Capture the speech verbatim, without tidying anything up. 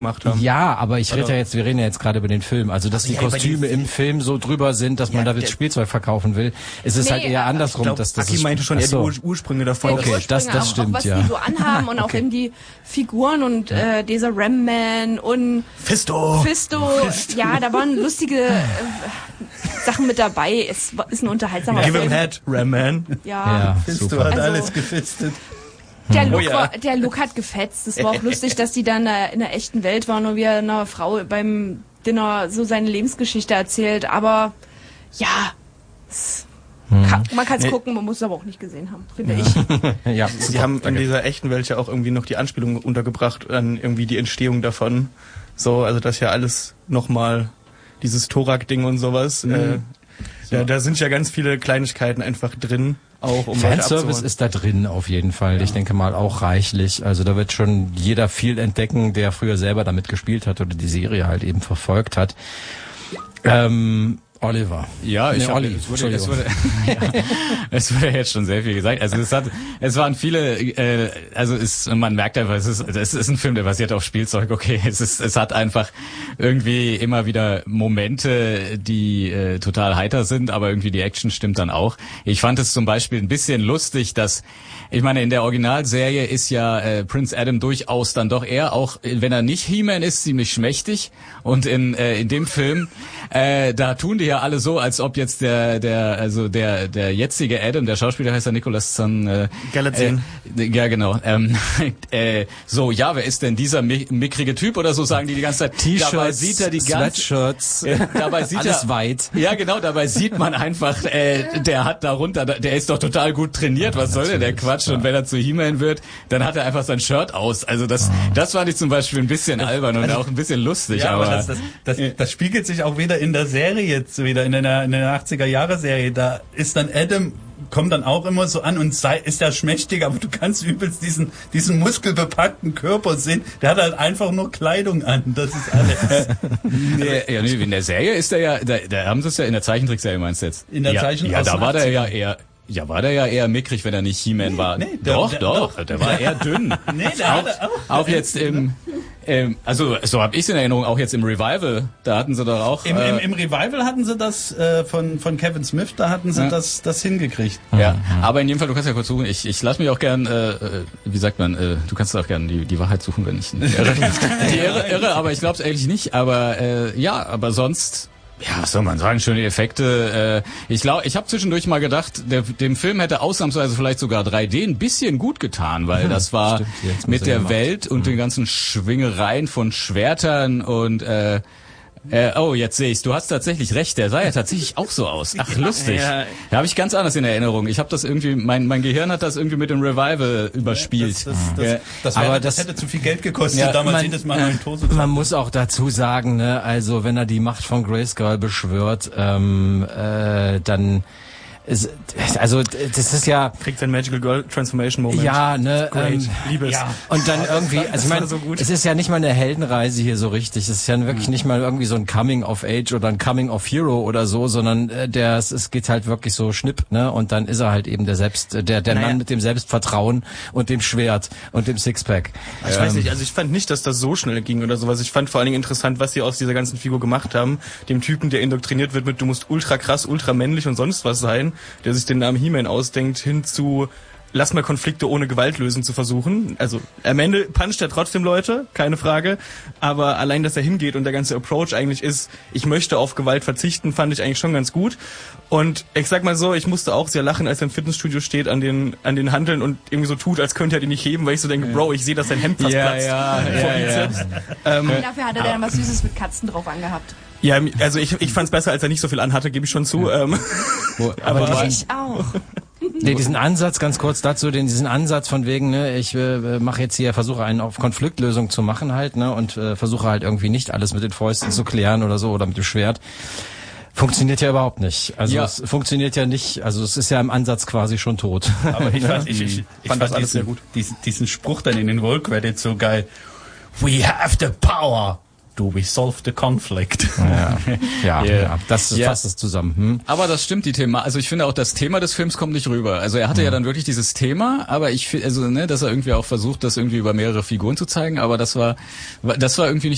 gemacht haben. Ja, aber ich rede ja jetzt, wir reden ja jetzt gerade über den Film. Also, dass also, die ja, Kostüme im Film so drüber sind, dass ja, man da jetzt Spielzeug verkaufen will. Es ist nee, halt eher andersrum, glaub, dass das Aki meinte schon eher die Ur- Ursprünge davon. Okay, Ursprünge, das, das auch, stimmt, auch was ja. die so anhaben und auch okay. eben die Figuren und ja. äh, dieser Ram Man und Fisto. Fisto. Fisto. Ja, da waren lustige äh, Sachen mit dabei. Es ist ein unterhaltsamer Give Film. him head, Ram Man. Ja, ja Fisto super. hat also, alles gefistet. Der Look, oh ja. war, der Look hat gefetzt. Es war auch lustig, dass die dann in der echten Welt waren und wie er einer Frau beim Dinner so seine Lebensgeschichte erzählt. Aber ja, es hm. kann, man kann es nee. gucken, man muss es aber auch nicht gesehen haben, finde ja. ich. ja, Sie haben in dieser echten Welt ja auch irgendwie noch die Anspielung untergebracht an irgendwie die Entstehung davon. So, also das ja alles nochmal, dieses Thorak-Ding und sowas. Mhm. Äh, so. Ja, da sind ja ganz viele Kleinigkeiten einfach drin. Auch um Fanservice ist da drin auf jeden Fall. Ja. Ich denke mal auch reichlich. Also da wird schon jeder viel entdecken, der früher selber damit gespielt hat oder die Serie halt eben verfolgt hat. Ähm, Oliver. Ja, ich nee, hab, Olli. es, wurde, es, wurde, ja, es wurde jetzt schon sehr viel gesagt. Also es hat, es waren viele, äh, also es, man merkt einfach, es ist, es ist ein Film, der basiert auf Spielzeug. Okay, es ist, es hat einfach irgendwie immer wieder Momente, die äh, total heiter sind, aber irgendwie die Action stimmt dann auch. Ich fand es zum Beispiel ein bisschen lustig, dass, ich meine, in der Originalserie ist ja äh, Prince Adam durchaus dann doch eher, auch wenn er nicht He-Man ist, ziemlich schmächtig. Und in äh, in dem Film, äh, da tun die ja alle so, als ob jetzt der der also der der jetzige Adam, der Schauspieler heißt ja Nicholas Son äh, Galatzin. Äh, ja genau. Ähm, äh, so, ja, wer ist denn dieser mickrige Typ oder so, sagen die die ganze Zeit. T-Shirts, dabei sieht er die ganze, Sweatshirts, äh, dabei sieht alles er, weit. Ja genau, dabei sieht man einfach, äh, der hat darunter, der ist doch total gut trainiert. Was soll denn der Quatsch? Ja. Und wenn er zu He-Man wird, dann hat er einfach sein Shirt aus. Also das, ja. das fand ich zum Beispiel ein bisschen albern und also, auch ein bisschen lustig. Ja, aber, aber das, das, das, das spiegelt sich auch wieder in der Serie jetzt wieder, in der, in der achtziger-Jahre-Serie. Da ist dann Adam, kommt dann auch immer so an und sei, ist ja schmächtig, aber du kannst übelst diesen, diesen muskelbepackten Körper sehen. Der hat halt einfach nur Kleidung an. Das ist alles. nee, ja, nee, in der Serie ist er ja, da, da haben sie es ja in der Zeichentrickserie, meinst du jetzt? In der ja, Zeichentrickserie? Ja, da war der ja eher... Ja, war der ja eher mickrig, wenn er nicht He-Man nee, war. Nee, der, doch, der, doch, doch, der war eher dünn. Nee, der auch, hatte auch. Auch jetzt im, ähm, also so habe ich es in Erinnerung, auch jetzt im Revival, da hatten sie doch auch... Im, äh, im, im Revival hatten sie das äh, von von Kevin Smith, da hatten sie ja. das das hingekriegt. Ja, mhm. aber in jedem Fall, du kannst ja kurz suchen, ich, ich lasse mich auch gern, äh, wie sagt man, äh, du kannst auch gern die, die Wahrheit suchen, wenn ich nicht irre. die irre, irre, aber ich glaube es eigentlich nicht, aber äh, ja, aber sonst... Ja, was soll man sagen, schöne Effekte. Äh, ich glaube, ich habe zwischendurch mal gedacht, der, dem Film hätte ausnahmsweise vielleicht sogar drei D ein bisschen gut getan, weil das war Stimmt, mit der Welt und mhm. den ganzen Schwingereien von Schwertern und äh, Äh, oh, jetzt sehe ich's. Du hast tatsächlich recht. Der sah ja tatsächlich auch so aus. Ach, lustig. Ja. Da habe ich ganz anders in Erinnerung. Ich habe das irgendwie, mein mein Gehirn hat das irgendwie mit dem Revival überspielt. Das, das, das, ja. das, wäre, Aber das, das hätte zu viel Geld gekostet, ja, damals man, jedes Mal äh, einen Tose. Man muss auch dazu sagen, ne, also wenn er die Macht von Grayskull beschwört, ähm, äh, dann Es, also das ist ja... Kriegt sein Magical Girl Transformation Moment. Ja, ne? Ähm, Liebe es. Ja. Und dann irgendwie, also ich meine, so es ist ja nicht mal eine Heldenreise hier so richtig. Es ist ja wirklich mhm. nicht mal irgendwie so ein Coming of Age oder ein Coming of Hero oder so, sondern äh, der, es, es geht halt wirklich so schnipp, ne? Und dann ist er halt eben der Selbst, der der naja. Mann mit dem Selbstvertrauen und dem Schwert und dem Sixpack. Ich ähm, weiß nicht, also ich fand nicht, dass das so schnell ging oder sowas. Ich fand vor allen Dingen interessant, was sie aus dieser ganzen Figur gemacht haben. Dem Typen, der indoktriniert wird mit, du musst ultra krass, ultra männlich und sonst was sein, der sich den Namen He-Man ausdenkt, hin zu lass mal Konflikte ohne Gewalt lösen zu versuchen. Also am Ende puncht er trotzdem Leute, keine Frage, aber allein, dass er hingeht und der ganze Approach eigentlich ist, ich möchte auf Gewalt verzichten, fand ich eigentlich schon ganz gut. Und ich sag mal so, ich musste auch sehr lachen, als er im Fitnessstudio steht an den an den Hanteln und irgendwie so tut, als könnte er die nicht heben, weil ich so denke, ja. Bro, ich sehe, dass sein Hemd fast ja, platzt. Ja, ja, ja, ja. Ähm, Dafür hat er dann was Süßes mit Katzen drauf angehabt. Ja, also ich ich fand's besser, als er nicht so viel anhatte, gebe ich schon zu. Ja. Ähm, Wo, aber aber ich auch. Nee, diesen Ansatz, ganz kurz dazu, den diesen Ansatz von wegen, ne, ich äh, mache jetzt hier, versuche einen auf Konfliktlösung zu machen halt, ne, und äh, versuche halt irgendwie nicht alles mit den Fäusten zu klären oder so oder mit dem Schwert. Funktioniert ja überhaupt nicht. Also ja. es funktioniert ja nicht, also es ist ja im Ansatz quasi schon tot. Aber ich fand, ich, ich, ich fand, fand das alles sehr gut. Diesen, diesen Spruch dann in den Roll Credits so geil. We have the power. Do we solve the conflict? Ja, ja, yeah. ja. Das yeah. fasst es zusammen. Hm? Aber das stimmt, die Thema. Also ich finde auch, das Thema des Films kommt nicht rüber. Also er hatte ja, ja dann wirklich dieses Thema, aber ich finde, also ne, dass er irgendwie auch versucht, das irgendwie über mehrere Figuren zu zeigen. Aber das war, das war irgendwie nicht